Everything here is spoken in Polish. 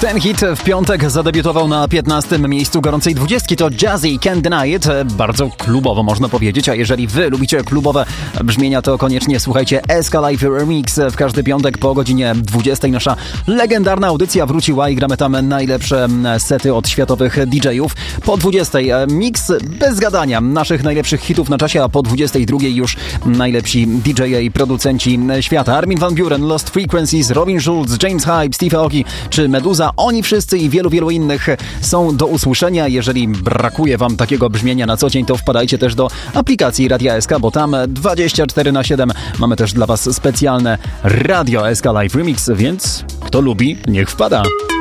Ten hit w piątek zadebiutował na 15. miejscu gorącej 20. To Jazzy, Can't Deny It. Bardzo klubowo można powiedzieć, a jeżeli wy lubicie klubowe brzmienia, to koniecznie słuchajcie SK Live Remix. W każdy piątek po godzinie 20. nasza legendarna audycja wróciła i gramy tam najlepsze sety od światowych DJ-ów. Po 20. mix bez gadania naszych najlepszych hitów na czasie, a po 22. już najlepsi DJ-e i producenci świata. Armin van Buuren, Lost Frequencies, Robin Schulz, James Hype, Steve Aoki czy Meduza. Oni wszyscy i wielu innych są do usłyszenia. Jeżeli brakuje wam takiego brzmienia na co dzień, to wpadajcie też do aplikacji Radia SK, bo tam 24/7 mamy też dla was specjalne Radio SK Live Remix, więc kto lubi, niech wpada.